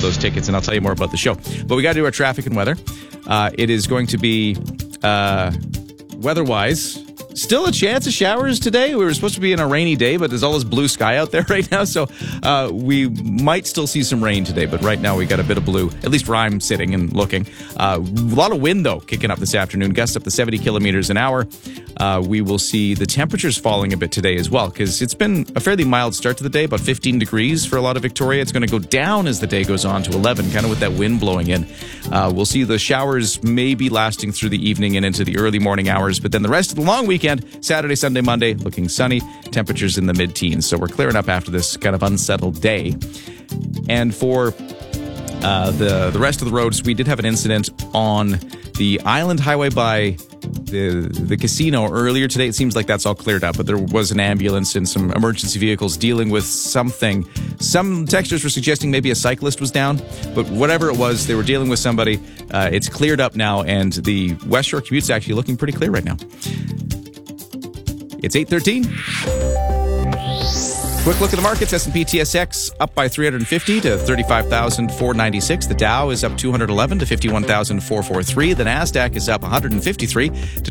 those tickets, and I'll tell you more about the show. But we got to do our traffic and weather. It is going to be, weather-wise, still a chance of showers today. We were supposed to be in a rainy day, but there's all this blue sky out there right now, so we might still see some rain today, but right now we got a bit of blue, at least where I'm sitting and looking. A lot of wind, though, kicking up this afternoon, gusts up to 70 kilometers an hour. We will see the temperatures falling a bit today as well, because it's been a fairly mild start to the day, about 15 degrees for a lot of Victoria. It's going to go down as the day goes on to 11, kind of with that wind blowing in. We'll see the showers maybe lasting through the evening and into the early morning hours, but then the rest of the long weekend, Saturday, Sunday, Monday, looking sunny, temperatures in the mid-teens. So we're clearing up after this kind of unsettled day. And for the rest of the roads, we did have an incident on the Island Highway by the casino earlier today. It seems like that's all cleared up, but there was an ambulance and some emergency vehicles dealing with something. Some texters were suggesting maybe a cyclist was down, but whatever it was, they were dealing with somebody. It's cleared up now, and the West Shore commute's actually looking pretty clear right now. It's 8:13. Quick look at the markets. S&P TSX up by 350 to 35,496. The Dow is up 211 to 51,443. The Nasdaq is up 153 to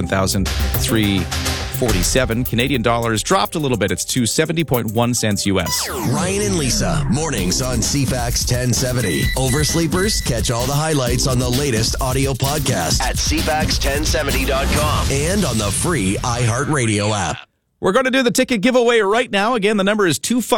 27,347. Canadian dollars dropped a little bit. It's to 70.1 cents US. Ryan and Lisa, mornings on CFAX 1070. Oversleepers, catch all the highlights on the latest audio podcast at CFAX1070.com and on the free iHeartRadio app. We're going to do the ticket giveaway right now. Again, the number is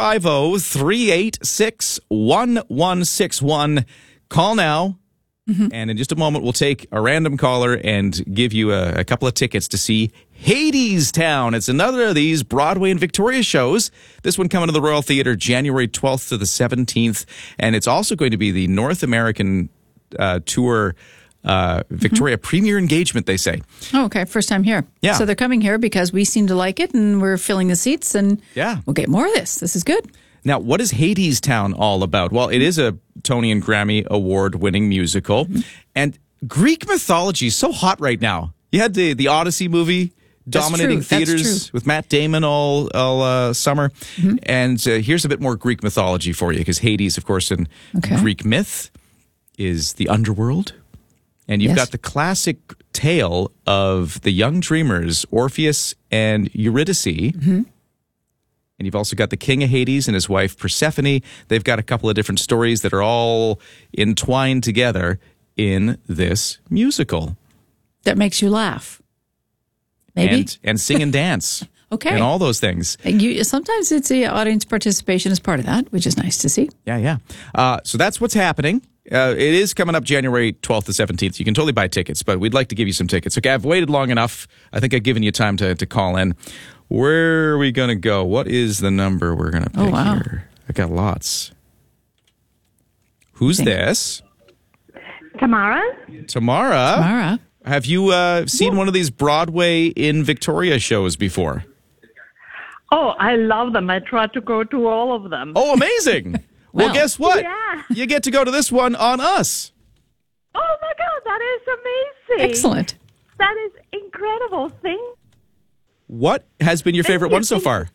250-386-1161. Call now. And in just a moment, we'll take a random caller and give you a couple of tickets to see Hadestown. It's another of these Broadway and Victoria shows. This one coming to the Royal Theatre January 12th to the 17th. And it's also going to be the North American tour Victoria Premier Engagement, they say. Oh, okay. First time here. Yeah. So they're coming here because we seem to like it and we're filling the seats and yeah, we'll get more of this. This is good. Now, what is Hadestown all about? Well, it is a Tony and Grammy award-winning musical. And Greek mythology is so hot right now. You had the Odyssey movie dominating theaters with Matt Damon all summer. And here's a bit more Greek mythology for you, because Hades, of course, in Greek myth is the underworld. And you've got the classic tale of the young dreamers, Orpheus and Eurydice. And you've also got the king of Hades and his wife Persephone. They've got a couple of different stories that are all entwined together in this musical. That makes you laugh. Maybe. And sing and dance. And all those things. Sometimes it's the audience participation as part of that, which is nice to see. Yeah. So that's what's happening. It is coming up January 12th to 17th. You can totally buy tickets, but we'd like to give you some tickets. Okay, I've waited long enough. I think I've given you time to call in. Where are we going to go? What is the number we're going to pick here? I got lots. Who's this? Tamara. Tamara. Have you seen one of these Broadway in Victoria shows before? Oh, I love them. I try to go to all of them. Oh, amazing. Well, guess what? Yeah. You get to go to this one on us. Oh, my God. That is amazing. Excellent. That is incredible. What has been your favorite one so far?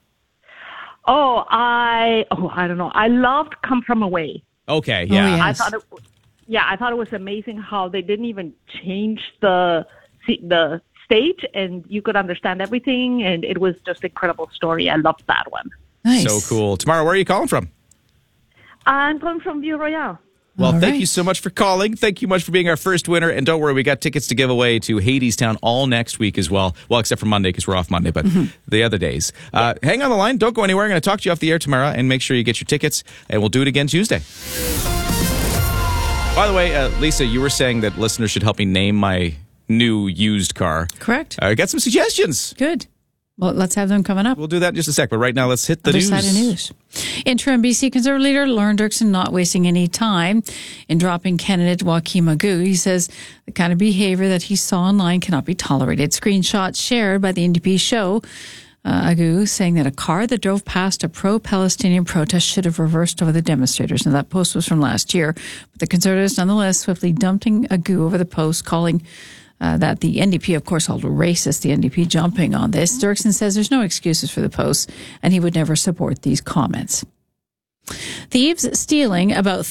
I don't know. I loved Come From Away. Okay, yeah. Oh, yes. I thought it was amazing how they didn't even change the stage, and you could understand everything, and it was just an incredible story. I loved that one. Nice. So cool. Tamara, where are you calling from? I'm calling from View Royale. Well, thank you so much for calling. Thank you much for being our first winner. And don't worry, we got tickets to give away to Hadestown all next week as well. Well, except for Monday, because we're off Monday, but the other days. Hang on the line. Don't go anywhere. I'm going to talk to you off the air tomorrow, and make sure you get your tickets, and we'll do it again Tuesday. By the way, Lisa, you were saying that listeners should help me name my new used car. Correct. I got some suggestions. Good. Well, let's have them coming up. We'll do that in just a sec, but right now let's hit the Other news. side of news. Interim BC Conservative leader Lauren Dirksen not wasting any time in dropping candidate Joaquim Agu. He says the kind of behavior that he saw online cannot be tolerated. Screenshots shared by the NDP show Agu saying that a car that drove past a pro-Palestinian protest should have reversed over the demonstrators. Now, that post was from last year, but the Conservatives nonetheless swiftly dumping Agu over the post, calling that the NDP, of course, called racist, the NDP jumping on this. Dirksen says there's no excuses for the post, and he would never support these comments. Thieves stealing about